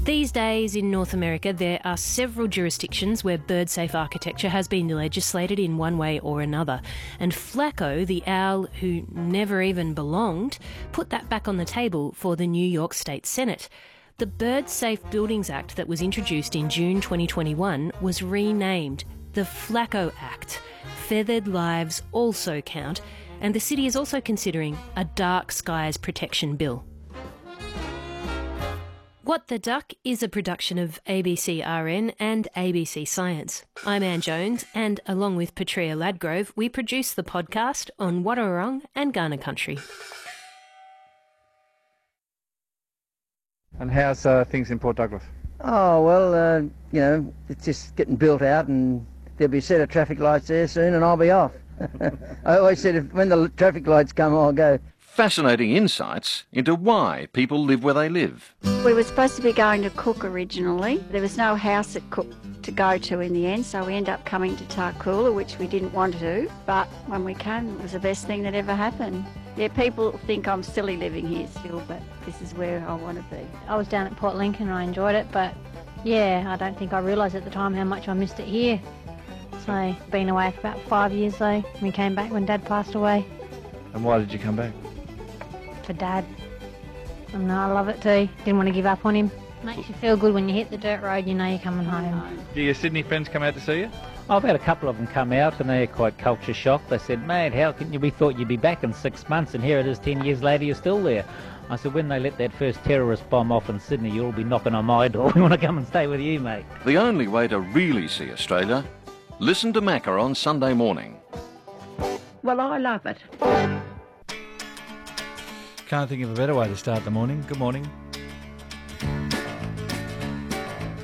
These days in North America, there are several jurisdictions where bird-safe architecture has been legislated in one way or another. And Flacco, the owl who never even belonged, put that back on the table for the New York State Senate. The Bird Safe Buildings Act that was introduced in June 2021 was renamed the Flacco Act. Feathered lives also count, and the city is also considering a dark skies protection bill. What the Duck is a production of ABC-RN and ABC Science. I'm Anne Jones, and along with Petrea Ladgrove, we produce the podcast on Wadawurrung and Kaurna country. And how's things in Port Douglas? Oh, well, it's just getting built out and there'll be a set of traffic lights there soon and I'll be off. I always said when the traffic lights come, I'll go. Fascinating insights into why people live where they live. We were supposed to be going to Cook originally. There was no house at Cook to go to in the end, so we ended up coming to Tarcoola, which we didn't want to do. But when we came, it was the best thing that ever happened. Yeah, people think I'm silly living here still, but this is where I want to be. I was down at Port Lincoln and I enjoyed it, but yeah, I don't think I realised at the time how much I missed it here. So, been away for about 5 years though. We came back when Dad passed away. And why did you come back? For Dad. And I love it too. Didn't want to give up on him. Makes you feel good when you hit the dirt road, you know you're coming home. Do your Sydney friends come out to see you? I've had a couple of them come out and they're quite culture shocked. They said, mate, how can you, we thought you'd be back in 6 months and here it is 10 years later, you're still there. I said, when they let that first terrorist bomb off in Sydney, you'll all be knocking on my door. We want to come and stay with you, mate. The only way to really see Australia, listen to Macca on Sunday morning. Well, I love it. Can't think of a better way to start the morning. Good morning.